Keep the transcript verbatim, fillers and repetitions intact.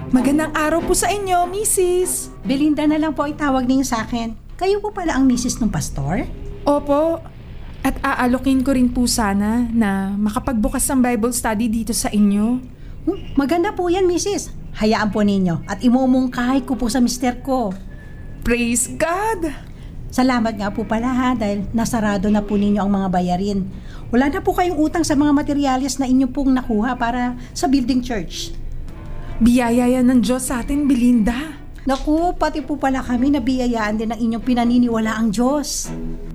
Magandang araw po sa inyo, Missus Belinda na lang po ay tawag ninyo sa akin. Kayo po pala ang misis ng pastor? Opo. At aalokin ko rin po sana na makapagbukas ng Bible study dito sa inyo. Hmm, maganda po yan, misis. Hayaan po ninyo at imumungkahi ko po sa mister ko. Praise God! Salamat nga po pala ha dahil nasarado na po ninyo ang mga bayarin. Wala na po kayong utang sa mga materyales na inyo pong nakuha para sa building church. Biyaya yan ng Diyos sa atin, Belinda. Naku, pati po pala kami nabiyayaan din ng inyong pinaniniwala ang Diyos.